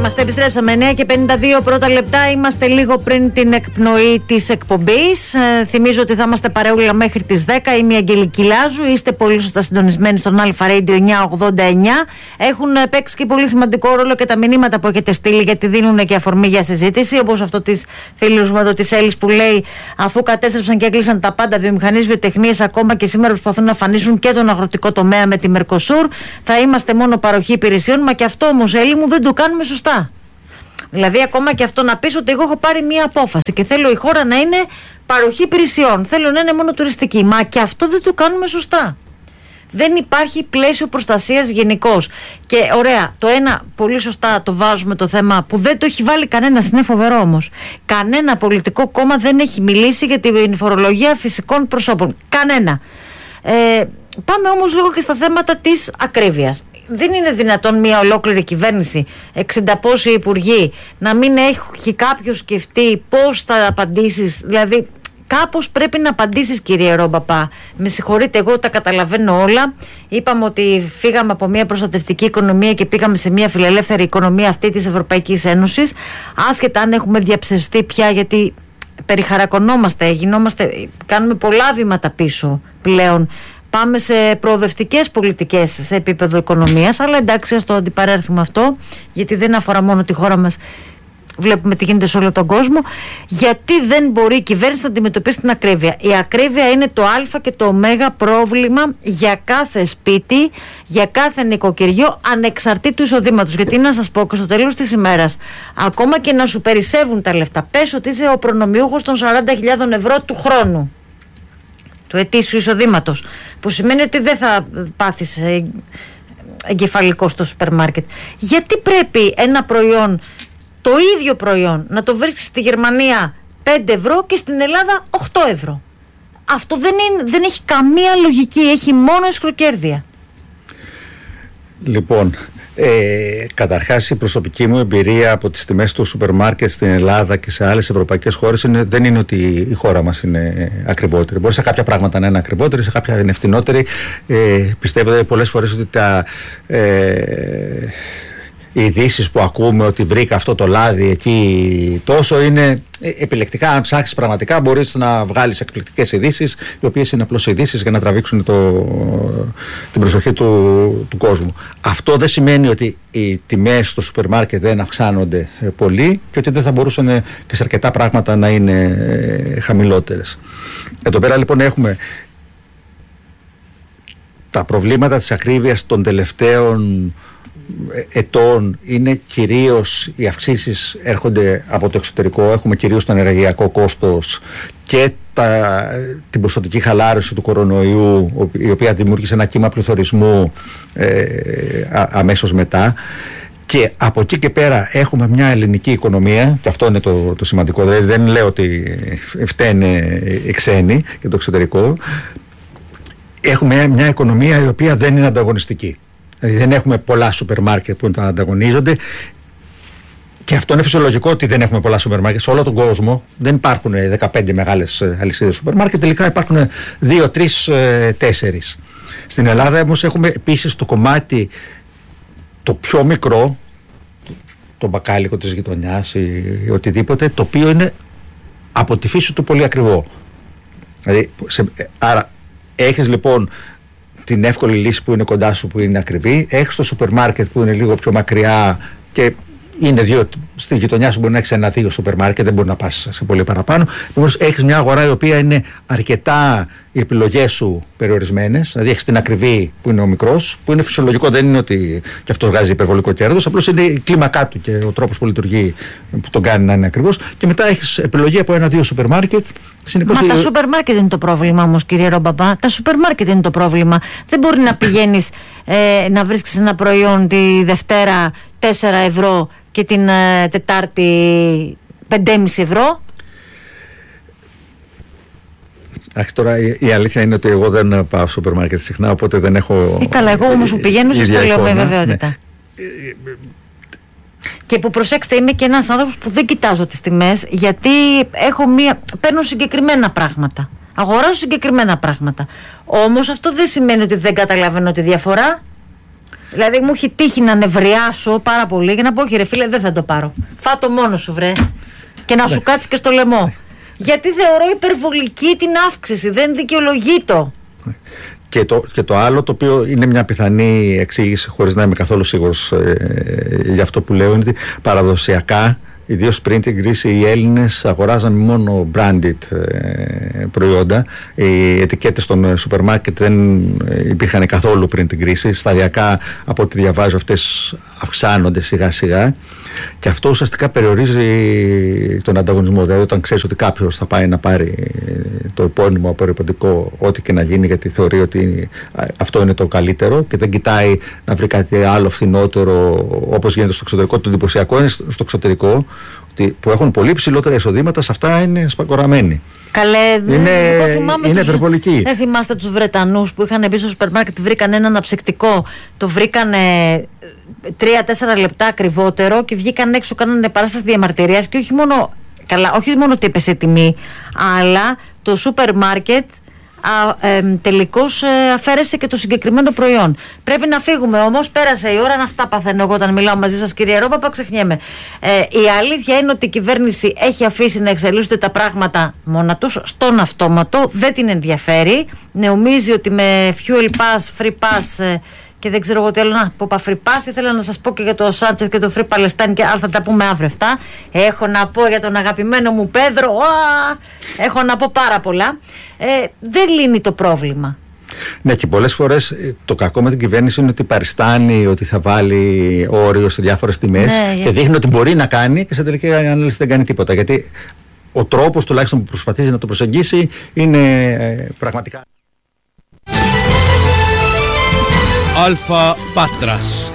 Είμαστε, επιστρέψαμε 9:52 πρώτα λεπτά. Είμαστε λίγο πριν την εκπνοή της εκπομπής. Θυμίζω ότι θα είμαστε παρεούλα μέχρι τις 10. Είμαι η Αγγελική Λάζου. Είστε πολύ σωστά συντονισμένοι στον Αλφα Radio 989. Έχουν παίξει και πολύ σημαντικό ρόλο και τα μηνύματα που έχετε στείλει, γιατί δίνουν και αφορμή για συζήτηση. Όπως αυτό της φίλου μου εδώ της Έλλης που λέει: αφού κατέστρεψαν και έκλεισαν τα πάντα, βιομηχανίες, βιοτεχνίες, ακόμα και σήμερα προσπαθούν να αφανίσουν και τον αγροτικό τομέα με τη Μερκοσούρ. Θα είμαστε μόνο παροχή υπηρεσιών. Μα και αυτό όμως, Έλλη μου, δεν το κάνουμε σωστά. Δηλαδή, ακόμα και αυτό να πεις ότι εγώ έχω πάρει μία απόφαση και θέλω η χώρα να είναι παροχή υπηρεσιών, θέλω να είναι μόνο τουριστική. Μα και αυτό δεν το κάνουμε σωστά. Δεν υπάρχει πλαίσιο προστασίας γενικώς. Και ωραία, το ένα πολύ σωστά το βάζουμε το θέμα που δεν το έχει βάλει κανένας, είναι φοβερό όμως. Κανένα πολιτικό κόμμα δεν έχει μιλήσει για την φορολογία φυσικών προσώπων. Κανένα. Πάμε όμως λίγο και στα θέματα της ακρίβειας. Δεν είναι δυνατόν μια ολόκληρη κυβέρνηση, 60 πόσοι υπουργοί, να μην έχει κάποιος σκεφτεί πώς θα απαντήσεις. Δηλαδή, κάπως πρέπει να απαντήσεις, κύριε Ρομπαπά. Με συγχωρείτε, εγώ τα καταλαβαίνω όλα. Είπαμε ότι φύγαμε από μια προστατευτική οικονομία και πήγαμε σε μια φιλελεύθερη οικονομία αυτή της Ευρωπαϊκής Ένωσης. Άσχετα αν έχουμε διαψευστεί πια, γιατί περιχαρακωνόμαστε, κάνουμε πολλά βήματα πίσω πλέον. Πάμε σε προοδευτικές πολιτικές σε επίπεδο οικονομίας, αλλά εντάξει, ας το αντιπαρέρθουμε αυτό, γιατί δεν αφορά μόνο τη χώρα μας. Βλέπουμε τι γίνεται σε όλο τον κόσμο. Γιατί δεν μπορεί η κυβέρνηση να αντιμετωπίσει την ακρίβεια? Η ακρίβεια είναι το α και το ω πρόβλημα για κάθε σπίτι, για κάθε νοικοκυριό, ανεξαρτήτου εισοδήματος. Γιατί να σας πω και στο τέλος της ημέρας, ακόμα και να σου περισσεύουν τα λεφτά, πες ότι είσαι ο προνομιούχος των 40.000 ευρώ του χρόνου, του ετήσιου εισοδήματος, που σημαίνει ότι δεν θα πάθεις εγκεφαλικό στο σούπερ μάρκετ. Γιατί πρέπει ένα προϊόν, το ίδιο προϊόν, να το βρίσκεις στη Γερμανία 5 ευρώ και στην Ελλάδα 8 ευρώ? Αυτό δεν έχει καμία λογική, έχει μόνο ισχροκέρδεια. Λοιπόν, καταρχάς η προσωπική μου εμπειρία από τις τιμές του σούπερ μάρκετ στην Ελλάδα και σε άλλες ευρωπαϊκές χώρες δεν είναι ότι η χώρα μας είναι ακριβότερη. Μπορεί σε κάποια πράγματα να είναι ακριβότερη, σε κάποια είναι φτηνότερη. Πιστεύω πολλές φορές ότι οι ειδήσεις που ακούμε ότι βρήκα αυτό το λάδι εκεί τόσο είναι επιλεκτικά. Αν ψάξεις πραγματικά μπορείς να βγάλεις εκπληκτικές ειδήσεις, οι οποίες είναι απλώς ειδήσεις για να τραβήξουν την προσοχή του κόσμου. Αυτό δεν σημαίνει ότι οι τιμές στο σούπερ μάρκετ δεν αυξάνονται πολύ και ότι δεν θα μπορούσαν και σε αρκετά πράγματα να είναι χαμηλότερες. Εδώ πέρα λοιπόν έχουμε τα προβλήματα της ακρίβειας των τελευταίων ετών. Είναι κυρίως οι αυξήσεις έρχονται από το εξωτερικό. Έχουμε κυρίως το ενεργειακό κόστος και την ποσοτική χαλάρωση του κορονοϊού, η οποία δημιούργησε ένα κύμα πληθωρισμού αμέσως μετά. Και από εκεί και πέρα έχουμε μια ελληνική οικονομία, και αυτό είναι το σημαντικό. Δηλαδή δεν λέω ότι φταίνε οι ξένοι και το εξωτερικό. Έχουμε μια οικονομία η οποία δεν είναι ανταγωνιστική. Δηλαδή δεν έχουμε πολλά σούπερ μάρκετ που να ανταγωνίζονται, και αυτό είναι φυσιολογικό ότι δεν έχουμε πολλά σούπερ μάρκετ. Σε όλο τον κόσμο δεν υπάρχουν 15 μεγάλες αλυσίδες σούπερ μάρκετ, τελικά υπάρχουν 2, 3, 4. Στην Ελλάδα όμως έχουμε επίσης το κομμάτι το πιο μικρό, το μπακάλικο της γειτονιάς ή οτιδήποτε, το οποίο είναι από τη φύση του πολύ ακριβό. Δηλαδή, άρα έχεις λοιπόν την εύκολη λύση που είναι κοντά σου, που είναι ακριβή. Έχεις το σούπερ μάρκετ που είναι λίγο πιο μακριά και είναι στη γειτονιά σου μπορεί να έχεις 1-2 σούπερ μάρκετ, δεν μπορεί να πας σε πολύ παραπάνω. Όμως έχεις μια αγορά η οποία είναι αρκετά οι επιλογές σου περιορισμένες. Δηλαδή έχεις την ακριβή που είναι ο μικρός, που είναι φυσιολογικό, δεν είναι ότι και αυτό βγάζει υπερβολικό κέρδος. Απλώς είναι η κλίμακά του και ο τρόπος που λειτουργεί που τον κάνει να είναι ακριβώς. Και μετά έχεις επιλογή από 1-2 σούπερ μάρκετ. Μα τα σούπερ μάρκετ είναι το πρόβλημα όμως, κύριε Ρομπαπά. Τα σούπερ μάρκετ είναι το πρόβλημα. Δεν μπορεί να πηγαίνεις να βρίσκεις ένα προϊόν τη Δευτέρα 4 ευρώ και την Τετάρτη 5,5 ευρώ. Τώρα η αλήθεια είναι ότι εγώ δεν πάω σούπερ μάρκετ συχνά, οπότε δεν έχω. Καλά, εγώ όμως που πηγαίνω σας το λέω με βεβαιότητα. Ναι. Και που, προσέξτε, είμαι και ένας άνθρωπος που δεν κοιτάζω τις τιμές, γιατί παίρνω συγκεκριμένα πράγματα. Αγοράζω συγκεκριμένα πράγματα. Όμως αυτό δεν σημαίνει ότι δεν καταλαβαίνω τη διαφορά. Δηλαδή μου έχει τύχει να νευριάσω πάρα πολύ και να πω: όχι, ρε φίλε, δεν θα το πάρω. Φάτο μόνο σου, βρε. Και να σου κάτσει και στο λαιμό. Γιατί θεωρώ υπερβολική την αύξηση. Δεν δικαιολογείτο. Και το άλλο, το οποίο είναι μια πιθανή εξήγηση, χωρίς να είμαι καθόλου σίγουρος για αυτό που λέω, είναι ότι παραδοσιακά, ιδίως πριν την κρίση, οι Έλληνες αγοράζαν μόνο branded προϊόντα. Οι ετικέτες των σούπερ μάρκετ δεν υπήρχαν καθόλου πριν την κρίση. Σταδιακά, από ό,τι διαβάζω, αυτές αυξάνονται σιγά σιγά. Και αυτό ουσιαστικά περιορίζει τον ανταγωνισμό. Δηλαδή, όταν ξέρεις ότι κάποιος θα πάει να πάρει το επώνυμο απορρυπαντικό, ό,τι και να γίνει, γιατί θεωρεί ότι αυτό είναι το καλύτερο και δεν κοιτάει να βρει κάτι άλλο φθηνότερο, όπως γίνεται στο εξωτερικό. Το εντυπωσιακό είναι στο εξωτερικό, που έχουν πολύ ψηλότερα εισοδήματα, σε αυτά είναι σπακοραμένοι. Καλέ, είναι υπερβολική. Δεν θυμάστε τους Βρετανούς που είχαν μπει στο σούπερ μάρκετ, βρήκαν ένα αναψυκτικό, το βρήκανε 3-4 λεπτά ακριβότερο και βγήκαν έξω, κάνανε παράσταση διαμαρτυρίας και όχι μόνο ότι έπεσε τιμή, αλλά το σούπερ μάρκετ τελικώς αφαίρεσε και το συγκεκριμένο προϊόν. Πρέπει να φύγουμε όμως, πέρασε η ώρα, να αυτά παθαίνω εγώ όταν μιλάω μαζί σας, κύριε Ρόπαπα, ξεχνιέμαι. Η αλήθεια είναι ότι η κυβέρνηση έχει αφήσει να εξελίσσονται τα πράγματα μόνα τους στον αυτόματο, δεν την ενδιαφέρει. Νομίζει ότι με fuel pass, free pass και δεν ξέρω εγώ τι άλλο. Να πω free pass, ήθελα να σας πω και για το Σάντσεθ και το Free Palestine, και θα τα πούμε αύριο αυτά. Έχω να πω για τον αγαπημένο μου Πέδρο, έχω να πω πάρα πολλά. Δεν λύνει το πρόβλημα. Ναι, και πολλές φορές το κακό με την κυβέρνηση είναι ότι παριστάνει ότι θα βάλει όριο σε διάφορες τιμές, και δείχνει ότι μπορεί να κάνει και σε τελική ανάλυση δεν κάνει τίποτα. Γιατί ο τρόπος τουλάχιστον που προσπαθήσει να το προσεγγίσει είναι πραγματικά. Αλφα Πάτρας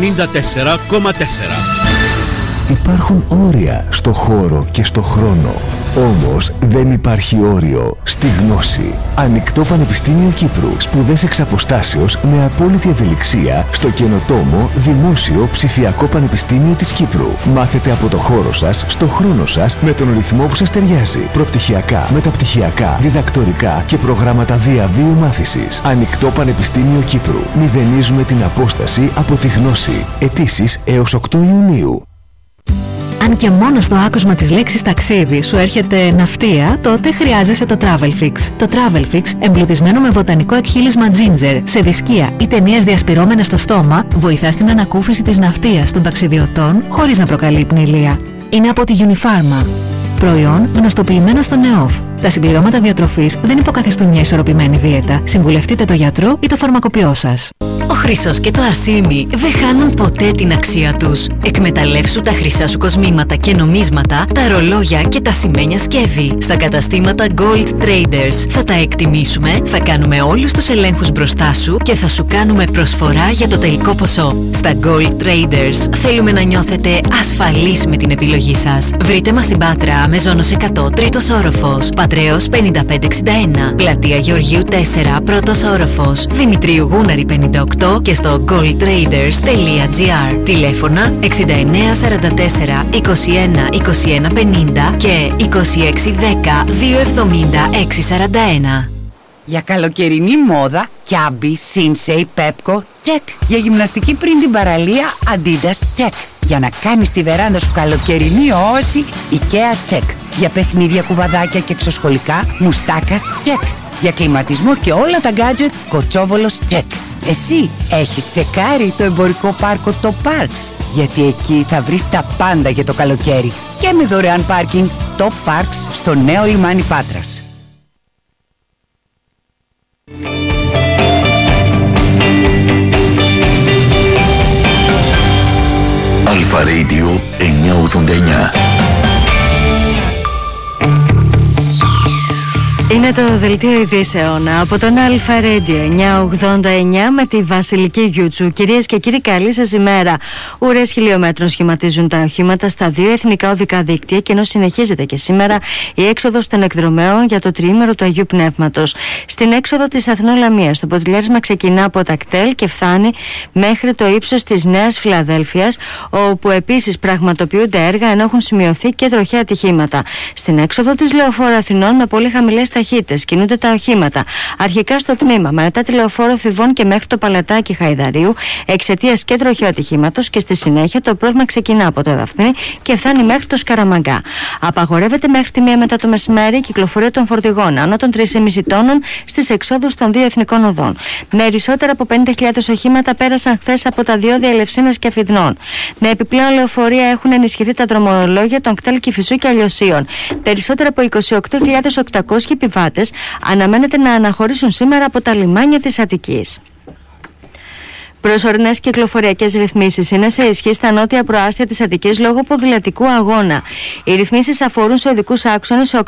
94,4. Υπάρχουν όρια στο χώρο και στο χρόνο. Όμως δεν υπάρχει όριο στη γνώση. Ανοιχτό Πανεπιστήμιο Κύπρου. Σπουδές εξ αποστάσεως με απόλυτη ευελιξία στο καινοτόμο Δημόσιο Ψηφιακό Πανεπιστήμιο της Κύπρου. Μάθετε από το χώρο σας, στο χρόνο σας, με τον ρυθμό που σας ταιριάζει. Προπτυχιακά, μεταπτυχιακά, διδακτορικά και προγράμματα διαβίου μάθησης. Ανοιχτό Πανεπιστήμιο Κύπρου. Μηδενίζουμε την απόσταση από τη γνώση. Αιτήσεις έως 8 Ιουνίου. Αν και μόνο στο άκουσμα της λέξης ταξίδι σου έρχεται ναυτία, τότε χρειάζεσαι το Travelfix. Το Travelfix, εμπλουτισμένο με βοτανικό εκχύλισμα ginger, σε δισκία ή ταινίες διασπυρώμενες στο στόμα, βοηθά στην ανακούφιση της ναυτίας των ταξιδιωτών χωρίς να προκαλεί πνηλεία. Είναι από τη Unifarma. Προϊόν γνωστοποιημένο στο ΝΕΟΦ. Τα συμπληρώματα διατροφής δεν υποκαθιστούν μια ισορροπημένη δίαιτα. Συμβουλευτείτε το γιατρό ή το φαρμακοποιό σας. Ο χρυσός και το ασίμι δεν χάνουν ποτέ την αξία τους. Εκμεταλλεύσου τα χρυσά σου κοσμήματα και νομίσματα, τα ρολόγια και τα σημαίνια σκεύη στα καταστήματα Gold Traders. Θα τα εκτιμήσουμε, θα κάνουμε όλους τους ελέγχους μπροστά σου και θα σου κάνουμε προσφορά για το τελικό ποσό. Στα Gold Traders θέλουμε να νιώθετε ασφαλείς με την επιλογή σας. Βρείτε μας στην Πάτρα, Μεζόνος 100, τρίτος όροφος, Πατρέως 5561, Πλατεία Γεωργίου 4, πρώτος όροφος, Δημητρίου Γούναρη 58 και στο goldtraders.gr. Τηλέφωνα 6944 21 21 50 και 2610 270 641. Για καλοκαιρινή μόδα, Κιάμπι, Σίνσεϊ, Πέπκο, τσεκ. Για γυμναστική πριν την παραλία, Αντίντας, τσεκ. Για να κάνεις τη βεράντα σου καλοκαιρινή όαση, IKEA, τσεκ. Για παιχνίδια, κουβαδάκια και εξωσχολικά, Μουστάκας, τσεκ. Για κλιματισμό και όλα τα γκάτζετ, Κοτσόβολος, τσεκ. Εσύ έχεις τσεκάρει το εμπορικό πάρκο το Parks? Γιατί εκεί θα βρεις τα πάντα για το καλοκαίρι. Και με δωρεάν πάρκινγκ, το Parks στο νέο λιμάνι Πάτρας. Αλφα Radio 989. Είναι το δελτίο ειδήσεων από τον Αλφα Radio 989 με τη Βασιλική Γιούτσου. Κυρίες και κύριοι, καλή σας ημέρα. Ουρές χιλιόμετρων σχηματίζουν τα οχήματα στα δύο εθνικά οδικά δίκτυα, και ενώ συνεχίζεται και σήμερα η έξοδος των εκδρομέων για το τριήμερο του Αγίου Πνεύματος. Στην έξοδο της Αθηνό-Λαμίας, το ποτηλιάρισμα ξεκινά από τα κτέλ και φτάνει μέχρι το ύψος της Νέας Φιλαδέλφειας, όπου επίσης πραγματοποιούνται έργα ενώ έχουν σημειωθεί και τροχαία ατυχήματα. Στην έξοδο της Λεωφόρου Αθηνών, με πολύ χαμηλές ταχύτητες ταχύτητες κινούνται τα οχήματα αρχικά στο τμήμα μετά τη λεωφόρο Θηβών και μέχρι το Παλατάκι Χαϊδαρίου εξαιτίας και τροχαίου ατυχήματος, και στη συνέχεια το πρόβλημα ξεκινά από το Δαφνί και φτάνει μέχρι το Σκαραμαγκά. Απαγορεύεται μέχρι τη 1 μετά το μεσημέρι η κυκλοφορία των φορτηγών άνω των 3,5 τόνων στις εξόδους των 2 εθνικών οδών. Περισσότερα από 50.000 οχήματα πέρασαν χθες από τα διόδια Ελευσίνας και Αφιδνών. Με επιπλέον λεωφορεία έχουν ενισχυθεί τα δρομολόγια των κτέλ Κηφισού και Αλλιωσίων. Περισσότερα από 28.800 επιβάτες αναμένεται να αναχωρήσουν σήμερα από τα λιμάνια της Αττικής. Προσωρινές κυκλοφοριακές ρυθμίσεις είναι σε ισχύ στα νότια προάστια της Αττικής λόγω ποδηλατικού αγώνα. Οι ρυθμίσεις αφορούν σε οδικούς άξονες